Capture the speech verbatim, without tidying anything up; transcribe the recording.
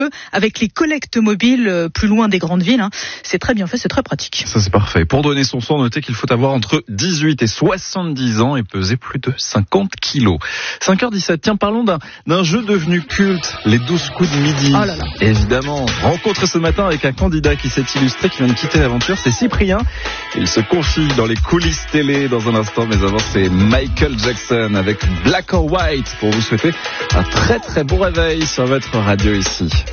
avec les collectes mobiles euh, plus loin des grandes villes. Hein. C'est très bien fait, c'est très pratique. Ça, c'est parfait. Pour donner son sang, notez qu'il faut avoir entre dix-huit et soixante-dix ans et peser plus de cinquante kilos. cinq heures dix-sept, tiens, parlons d'un, d'un jeu devenu culte, les douze coups de midi. Oh là là. Évidemment, rencontre ce matin avec un candidat qui s'est illustré, qui vient de quitter l'aventure, c'est Cyprien. Il se confie dans les coulisses télé dans un instant, mais avant c'est Michael Jackson avec Black or White pour vous souhaiter un très très bon réveil sur votre radio ici.